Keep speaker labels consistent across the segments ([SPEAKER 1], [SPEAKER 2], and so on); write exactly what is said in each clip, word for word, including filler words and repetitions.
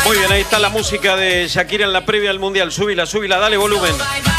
[SPEAKER 1] Muy bien, ahí está la música de Shakira en la previa del Mundial. Súbila, súbila, dale volumen.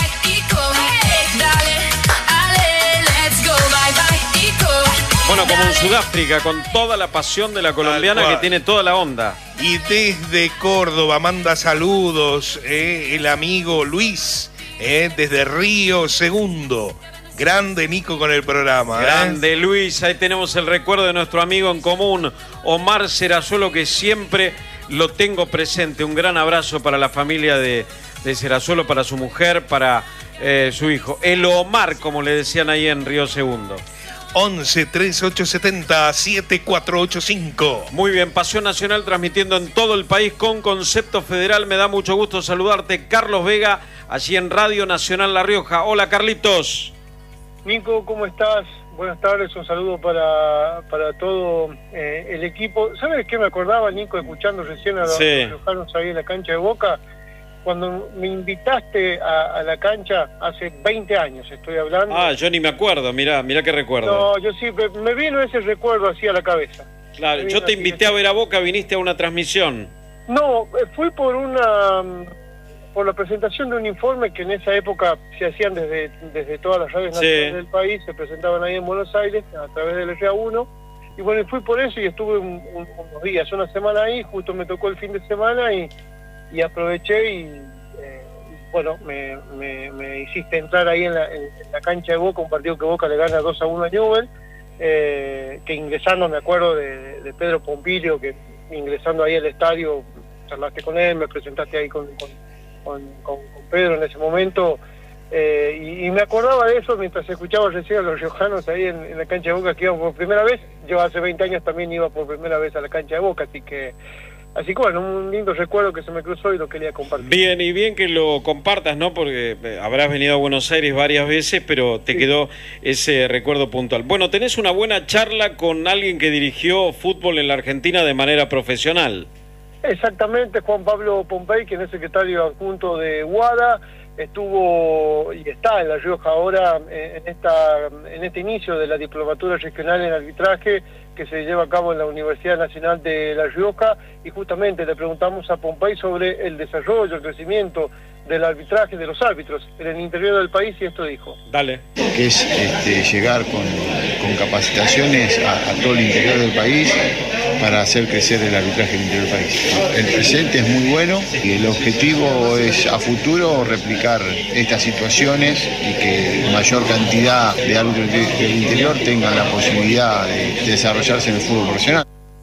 [SPEAKER 1] Bueno, como en Sudáfrica, con toda la pasión de la colombiana que tiene toda la onda.
[SPEAKER 2] Y desde Córdoba manda saludos eh, el amigo Luis, eh, desde Río Segundo. Grande Nico con el programa.
[SPEAKER 1] Grande
[SPEAKER 2] ¿eh?
[SPEAKER 1] Luis, ahí tenemos el recuerdo de nuestro amigo en común, Omar Serazuelo, que siempre lo tengo presente. Un gran abrazo para la familia de, de Serazuelo, para su mujer, para eh, su hijo. El Omar, como le decían ahí en Río Segundo.
[SPEAKER 2] once, treinta y ocho, setenta, setenta y cuatro ochenta y cinco.
[SPEAKER 1] Muy bien, Pasión Nacional transmitiendo en todo el país con concepto federal. Me da mucho gusto saludarte, Carlos Vega, allí en Radio Nacional La Rioja. Hola, Carlitos.
[SPEAKER 3] Nico, ¿cómo estás? Buenas tardes, un saludo para, para todo eh, el equipo. ¿Sabes qué me acordaba, Nico, escuchando recién a los
[SPEAKER 1] sí.
[SPEAKER 3] riojanos ahí en la cancha de Boca? Cuando me invitaste a, a la cancha hace veinte años, estoy hablando.
[SPEAKER 1] Ah, yo ni me acuerdo, mirá, mirá qué recuerdo.
[SPEAKER 3] No, yo sí, me, me vino ese recuerdo así a la cabeza.
[SPEAKER 1] Claro, yo te invité a ver a Boca, viniste a una transmisión.
[SPEAKER 3] No, fui por una... por la presentación de un informe que en esa época se hacían desde, desde todas las radios nacionales sí. del país, se presentaban ahí en Buenos Aires a través del R A uno, y bueno, fui por eso y estuve un, un, unos días, una semana ahí, justo me tocó el fin de semana y, y aproveché y eh, bueno, me, me, me hiciste entrar ahí en la, en, en la cancha de Boca, un partido que Boca le gana dos a uno a Newell, eh, que ingresando me acuerdo de, de Pedro Pompilio, que ingresando ahí al estadio, charlaste con él, me presentaste ahí con... con Con, con, con Pedro en ese momento, eh, y, y me acordaba de eso mientras escuchaba recién a los riojanos ahí en, en la cancha de Boca que iban por primera vez. Yo hace veinte años también iba por primera vez a la cancha de Boca, así que así que bueno, un lindo recuerdo que se me cruzó y lo quería compartir.
[SPEAKER 1] Bien, y bien que lo compartas, ¿no? Porque habrás venido a Buenos Aires varias veces, pero te sí. quedó ese recuerdo puntual. Bueno, tenés una buena charla con alguien que dirigió fútbol en la Argentina de manera profesional.
[SPEAKER 3] Exactamente, Juan Pablo Pompey, quien es secretario adjunto de WADA, estuvo y está en La Rioja ahora en esta en este inicio de la diplomatura regional en arbitraje que se lleva a cabo en la Universidad Nacional de La Rioja, y justamente le preguntamos a Pompey sobre el desarrollo, el crecimiento del arbitraje, de los árbitros en el interior del país, y esto dijo.
[SPEAKER 1] Dale.
[SPEAKER 4] Que es este, llegar con, con capacitaciones a, a todo el interior del país para hacer crecer el arbitraje del interior del país. El presente es muy bueno y el objetivo es a futuro replicar estas situaciones y que mayor cantidad de árbitros del interior tengan la posibilidad de, de desarrollarse en el fútbol profesional.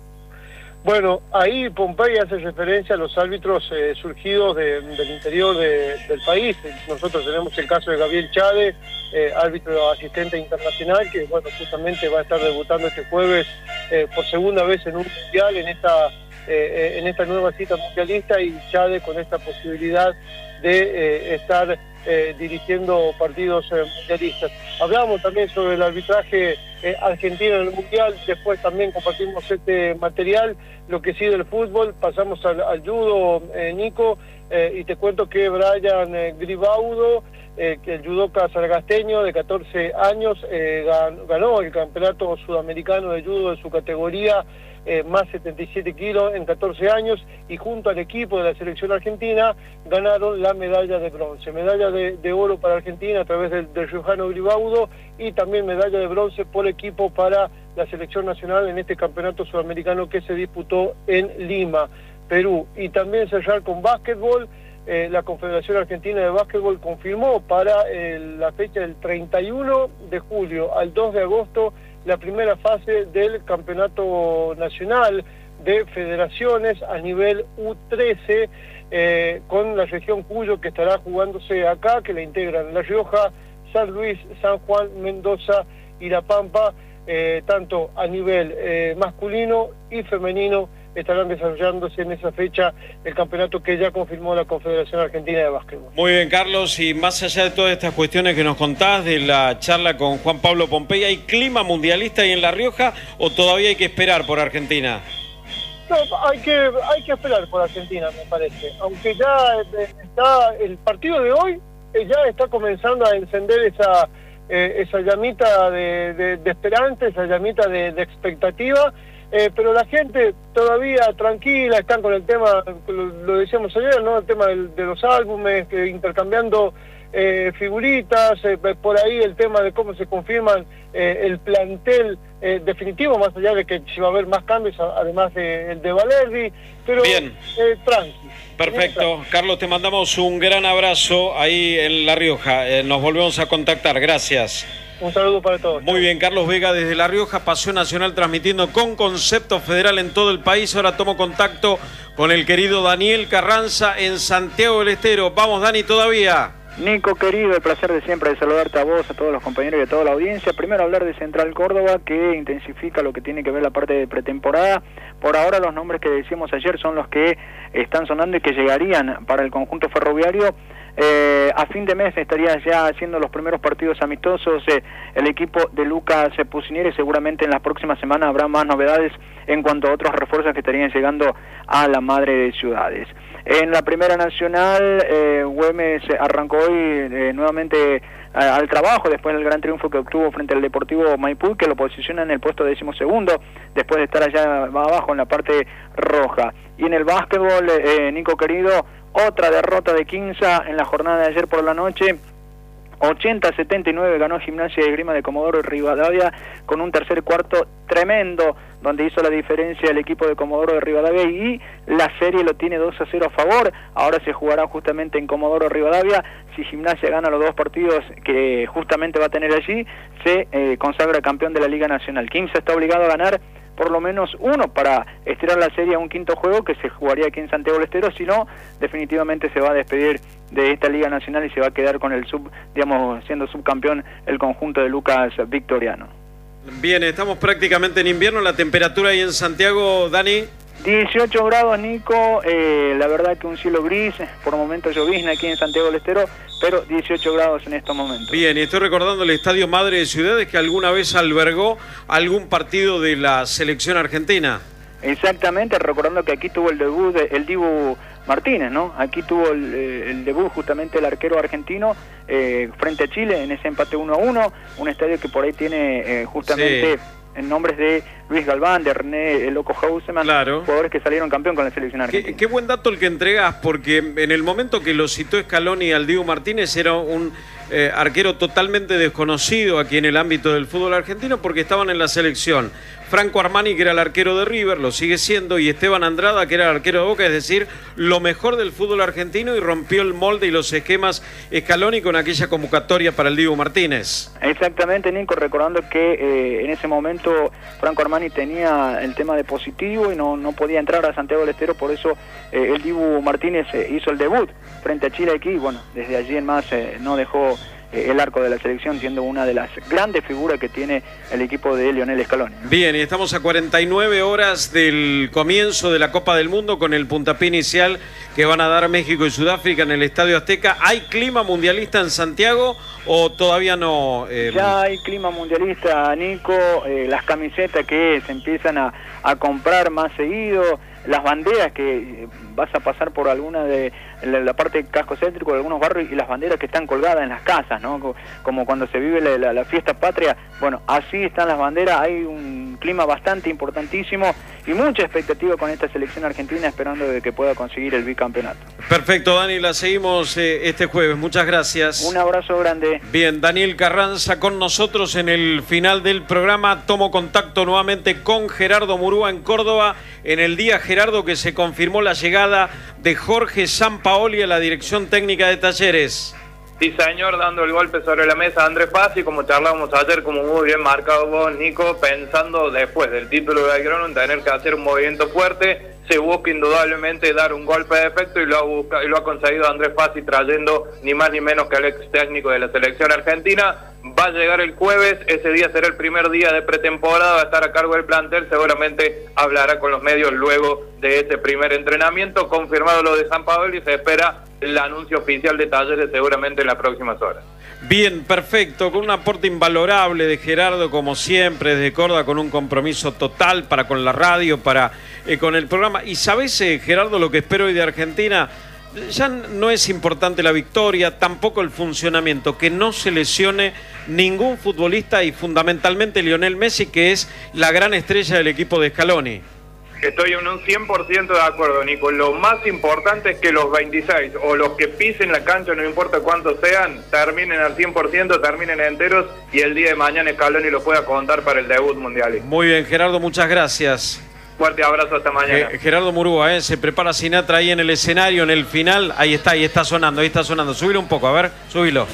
[SPEAKER 3] Bueno, ahí Pompey hace referencia a los árbitros eh, surgidos de, del interior de, del país. Nosotros tenemos el caso de Gabriel Chade, eh, árbitro asistente internacional, que bueno, justamente va a estar debutando este jueves eh, por segunda vez en un mundial, en esta, eh, en esta nueva cita mundialista, y Chade con esta posibilidad de eh, estar eh, dirigiendo partidos eh, mundialistas. Hablábamos también sobre el arbitraje eh, argentino en el mundial, después también compartimos este material. Lo que sí del fútbol, pasamos al, al judo, eh, Nico, eh, y te cuento que Brian eh, Gribaudo, eh, que el judoka sargasteño de catorce años, eh, gan, ganó el campeonato sudamericano de judo de su categoría, eh, más setenta y siete kilos en catorce años, y junto al equipo de la selección argentina ganaron la medalla de bronce, medalla de, de oro para Argentina a través del, del riojano Gribaudo, y también medalla de bronce por equipo para la selección nacional en este campeonato sudamericano que se disputó en Lima, Perú. Y también cerrar con básquetbol. Eh, la Confederación Argentina de Básquetbol confirmó para eh, la fecha del treinta y uno de julio al dos de agosto la primera fase del campeonato nacional de federaciones a nivel U trece, eh, con la región Cuyo, que estará jugándose acá, que la integran La Rioja, San Luis, San Juan, Mendoza y La Pampa. Eh, tanto a nivel eh, masculino y femenino estarán desarrollándose en esa fecha el campeonato que ya confirmó la Confederación Argentina de Básquetbol.
[SPEAKER 1] Muy bien, Carlos, y más allá de todas estas cuestiones que nos contás de la charla con Juan Pablo Pompey, ¿hay clima mundialista ahí en La Rioja o todavía hay que esperar por Argentina?
[SPEAKER 3] No, hay que, hay que esperar por Argentina, me parece, aunque ya está el partido de hoy, ya está comenzando a encender esa... Eh, esa llamita de, de, de esperanza, esa llamita de, de expectativa, eh, pero la gente todavía tranquila, están con el tema, lo, lo decíamos ayer, ¿no? El tema del, de los álbumes, eh, intercambiando eh, figuritas, eh, por ahí el tema de cómo se confirman eh, el plantel eh, definitivo, más allá de que si va a haber más cambios, además del de, de Valerdi, pero
[SPEAKER 1] bien.
[SPEAKER 3] Eh, tranqui.
[SPEAKER 1] Perfecto. Carlos, te mandamos un gran abrazo ahí en La Rioja. Eh, nos volvemos a contactar. Gracias.
[SPEAKER 3] Un saludo para todos.
[SPEAKER 1] Muy bien, Carlos Vega desde La Rioja, Pasión Nacional, transmitiendo con concepto federal en todo el país. Ahora tomo contacto con el querido Daniel Carranza en Santiago del Estero. Vamos, Dani, todavía.
[SPEAKER 5] Nico, querido, el placer de siempre de saludarte a vos, a todos los compañeros y a toda la audiencia. Primero hablar de Central Córdoba, que intensifica lo que tiene que ver la parte de pretemporada. Por ahora los nombres que decíamos ayer son los que están sonando y que llegarían para el conjunto ferroviario. Eh, a fin de mes estaría ya haciendo los primeros partidos amistosos eh, el equipo de Lucas Pusineri. Seguramente en las próximas semanas habrá más novedades en cuanto a otros refuerzos que estarían llegando a la madre de ciudades. En la Primera Nacional, eh, Güemes arrancó hoy eh, nuevamente a, al trabajo después del gran triunfo que obtuvo frente al Deportivo Maipú, que lo posiciona en el puesto decimosegundo, después de estar allá abajo en la parte roja. Y en el básquetbol, eh, Nico querido, otra derrota de Quinza en la jornada de ayer por la noche. ochenta a setenta y nueve ganó Gimnasia de Esgrima de Comodoro Rivadavia con un tercer cuarto tremendo, donde hizo la diferencia el equipo de Comodoro de Rivadavia, y la serie lo tiene dos a cero a favor. Ahora se jugará justamente en Comodoro Rivadavia. Si Gimnasia gana los dos partidos que justamente va a tener allí, se eh, consagra campeón de la Liga Nacional. Quimsa está obligado a ganar por lo menos uno para estirar la serie a un quinto juego que se jugaría aquí en Santiago del Estero. Si no, definitivamente se va a despedir de esta Liga Nacional y se va a quedar con el sub, digamos, siendo subcampeón el conjunto de Lucas Victoriano.
[SPEAKER 1] Bien, estamos prácticamente en invierno. La temperatura ahí en Santiago, Dani.
[SPEAKER 5] dieciocho grados, Nico, eh, la verdad que un cielo gris, por momentos llovizna aquí en Santiago del Estero, pero dieciocho grados en estos momentos.
[SPEAKER 1] Bien, y estoy recordando el Estadio Madre de Ciudades, que alguna vez albergó algún partido de la selección argentina.
[SPEAKER 5] Exactamente, recordando que aquí tuvo el debut de, el Dibu Martínez, ¿no? Aquí tuvo el, el debut justamente el arquero argentino eh, frente a Chile en ese empate uno a uno, un estadio que por ahí tiene eh, justamente... Sí. En nombres de Luis Galván, de René el Loco Hauseman,
[SPEAKER 1] claro,
[SPEAKER 5] jugadores que salieron campeón con la selección argentina.
[SPEAKER 1] Qué, qué buen dato el que entregas, porque en el momento que lo citó Scaloni al Dibu Martínez era un eh, arquero totalmente desconocido aquí en el ámbito del fútbol argentino, porque estaban en la selección Franco Armani, que era el arquero de River, lo sigue siendo, y Esteban Andrada, que era el arquero de Boca, es decir, lo mejor del fútbol argentino, y rompió el molde y los esquemas Scaloni con aquella convocatoria para el Dibu Martínez.
[SPEAKER 5] Exactamente, Nico, recordando que eh, en ese momento Franco Armani tenía el tema de positivo y no, no podía entrar a Santiago del Estero, por eso eh, el Dibu Martínez eh, hizo el debut frente a Chile aquí, y bueno, desde allí en más eh, no dejó eh, el arco de la selección, siendo una de las grandes figuras que tiene el equipo de Lionel Scaloni.
[SPEAKER 1] Bien, y estamos a cuarenta y nueve horas del comienzo de la Copa del Mundo, con el puntapié inicial que van a dar México y Sudáfrica en el Estadio Azteca. ¿Hay clima mundialista en Santiago o todavía no? Eh...
[SPEAKER 5] Ya hay clima mundialista, Nico, eh, las camisetas que se empiezan a, a comprar más seguido, las banderas que vas a pasar por alguna de la, la parte del casco céntrico de algunos barrios, y las banderas que están colgadas en las casas, ¿no? Como cuando se vive la, la, la fiesta patria. Bueno, así están las banderas. Hay un clima bastante importantísimo y mucha expectativa con esta selección argentina, esperando de que pueda conseguir el bicampeonato.
[SPEAKER 1] Perfecto, Dani, la seguimos eh, este jueves. Muchas gracias.
[SPEAKER 5] Un abrazo grande.
[SPEAKER 1] Bien, Daniel Carranza con nosotros en el final del programa. Tomo contacto nuevamente con Gerardo Murúa en Córdoba. En el día, Gerardo, que se confirmó la llegada de Jorge Sampaoli a la dirección técnica de Talleres.
[SPEAKER 6] Sí, señor, dando el golpe sobre la mesa a Andrés Fassi, como charlábamos ayer, como muy bien marcado vos, Nico, pensando después del título de Belgrano en tener que hacer un movimiento fuerte. Se busca indudablemente dar un golpe de efecto, y lo ha, busca, y lo ha conseguido Andrés Fassi, trayendo ni más ni menos que al ex técnico de la selección argentina. Va a llegar el jueves, ese día será el primer día de pretemporada, va a estar a cargo del plantel, seguramente hablará con los medios luego de ese primer entrenamiento. Confirmado lo de Sampaoli, se espera el anuncio oficial de Talleres seguramente en las próximas horas.
[SPEAKER 1] Bien, perfecto, con un aporte invalorable de Gerardo, como siempre, desde Córdoba, con un compromiso total para con la radio, para eh, con el programa. Y sabés, eh, Gerardo, lo que espero hoy de Argentina, ya no es importante la victoria, tampoco el funcionamiento, que no se lesione ningún futbolista y fundamentalmente Lionel Messi, que es la gran estrella del equipo de Scaloni.
[SPEAKER 6] Estoy en un cien por ciento de acuerdo, Nico. Lo más importante es que los veintiséis o los que pisen la cancha, no importa cuántos sean, terminen al cien por ciento, terminen enteros y el día de mañana Scaloni lo pueda contar para el debut mundial.
[SPEAKER 1] Muy bien, Gerardo, muchas gracias.
[SPEAKER 6] Fuerte abrazo, hasta mañana.
[SPEAKER 1] Eh, Gerardo Murúa, eh, se prepara Sinatra ahí en el escenario, en el final. Ahí está, ahí está sonando, ahí está sonando. Subilo un poco, a ver, subilo.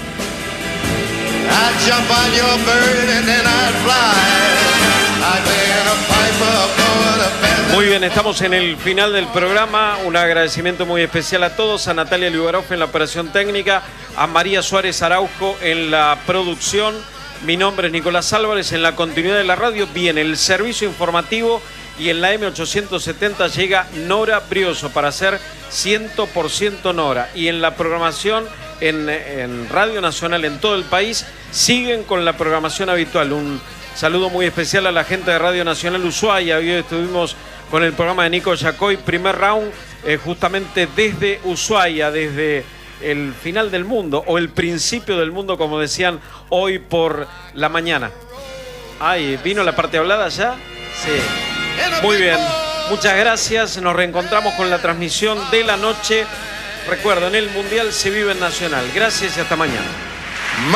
[SPEAKER 1] Muy bien, estamos en el final del programa. Un agradecimiento muy especial a todos, a Natalia Liubarov en la operación técnica, a María Suárez Araujo en la producción. Mi nombre es Nicolás Álvarez. En la continuidad de la radio viene el servicio informativo y en la M ochocientos setenta llega Nora Brioso para hacer cien por ciento Nora. Y en la programación en, en Radio Nacional en todo el país siguen con la programación habitual. Un saludo muy especial a la gente de Radio Nacional Ushuaia. Hoy estuvimos con el programa de Nico Yacoy, primer round, eh, justamente desde Ushuaia, desde el final del mundo, o el principio del mundo, como decían hoy por la mañana. Ay, ¿vino la parte hablada ya? Sí. Muy bien, muchas gracias. Nos reencontramos con la transmisión de la noche. Recuerden, el Mundial se vive en Nacional. Gracias y hasta mañana.